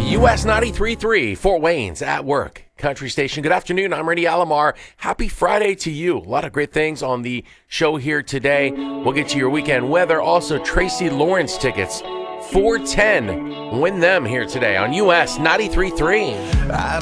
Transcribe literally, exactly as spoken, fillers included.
U S ninety-three point three, Fort Wayne's at work. Country station. Good afternoon. I'm Randy Alomar. Happy Friday to you. A lot of great things on the show here today. We'll get to your weekend weather. Also, Tracy Lawrence tickets. four ten. Win them here today on U S ninety-three point three.